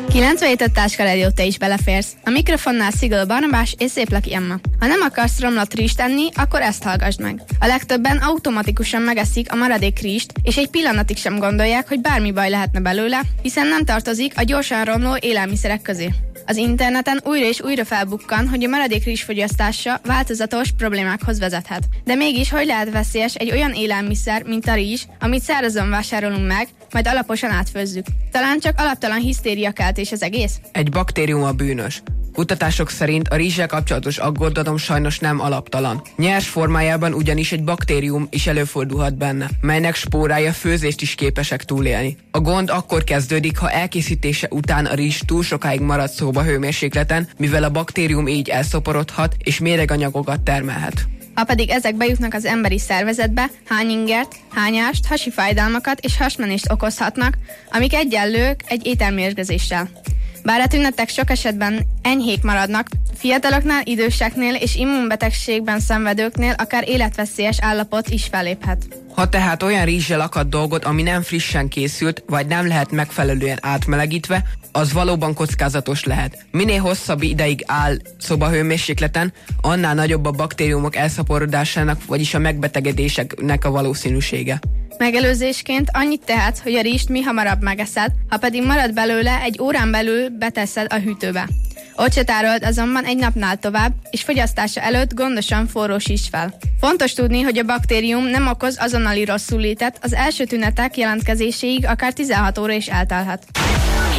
97 Táska Rádió, te is beleférsz. A mikrofonnál Szigol Barnabás és Széplaki Emma. Ha nem akarsz romlott rizst enni, akkor ezt hallgassd meg. A legtöbben automatikusan megeszik a maradék rizst, és egy pillanatig sem gondolják, hogy bármi baj lehetne belőle, hiszen nem tartozik a gyorsan romló élelmiszerek közé. Az interneten újra és újra felbukkan, hogy a maradék rizs fogyasztása változatos problémákhoz vezethet. De mégis hogy lehet veszélyes egy olyan élelmiszer, mint a rizs, amit szárazon vásárolunk meg, majd alaposan átfőzzük? Talán csak alaptalan hisztériakeltés az egész? Egy baktérium a bűnös. Kutatások szerint a rizssel kapcsolatos aggodalom sajnos nem alaptalan. Nyers formájában ugyanis egy baktérium is előfordulhat benne, melynek spórája főzést is képesek túlélni. A gond akkor kezdődik, ha elkészítése után a rizs túl sokáig marad szobahőmérsékleten, mivel a baktérium így elszoporodhat és méreganyagokat termelhet. Ha pedig ezek bejutnak az emberi szervezetbe, hányingert, hányást, hasi fájdalmakat és hasmenést okozhatnak, amik egyenlők egy ételmérgezéssel. Bár a tünetek sok esetben enyhék maradnak, fiataloknál, időseknél és immunbetegségben szenvedőknél akár életveszélyes állapot is felléphet. Ha tehát olyan rizssel akad dolgot, ami nem frissen készült, vagy nem lehet megfelelően átmelegítve, az valóban kockázatos lehet. Minél hosszabb ideig áll szobahőmérsékleten, annál nagyobb a baktériumok elszaporodásának, vagyis a megbetegedéseknek a valószínűsége. Megelőzésként annyit tehetsz, hogy a rizst mi hamarabb megeszed, ha pedig marad belőle, egy órán belül beteszed a hűtőbe. Ott se tárold azonban egy napnál tovább, és fogyasztása előtt gondosan forrósítsd fel. Fontos tudni, hogy a baktérium nem okoz azonnali rosszullétet, az első tünetek jelentkezéséig akár 16 óra is eltelhet.